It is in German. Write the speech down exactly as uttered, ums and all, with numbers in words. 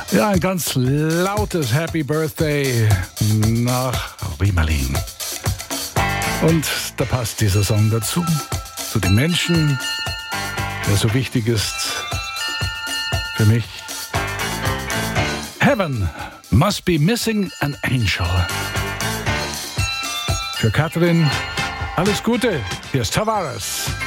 Ja, ein ganz lautes Happy Birthday nach Riemerling. Und da passt dieser Song dazu, zu dem Menschen, der so wichtig ist für mich. Heaven must be missing an angel. Für Katrin, alles Gute. Hier ist Tavares.